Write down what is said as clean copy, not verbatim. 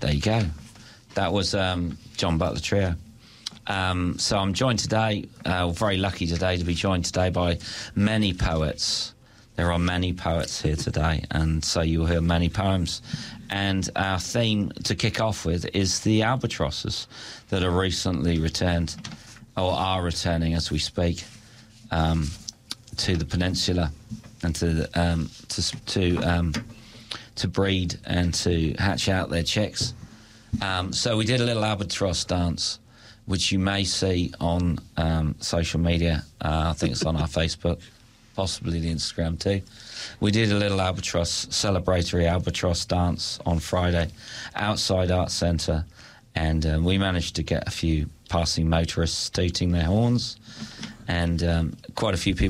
there you go. That was John Butler Trio. So I'm joined today, very lucky today to be joined today by many poets. There are many poets here today, and so you'll hear many poems. And our theme to kick off with is the albatrosses that are recently returned, or are returning as we speak, to the peninsula and to breed and to hatch out their chicks. So we did a little albatross dance, which you may see on social media. I think it's on our Facebook, possibly the Instagram too. We did a little celebratory albatross dance on Friday outside Arts Centre, and we managed to get a few passing motorists tooting their horns, and quite a few people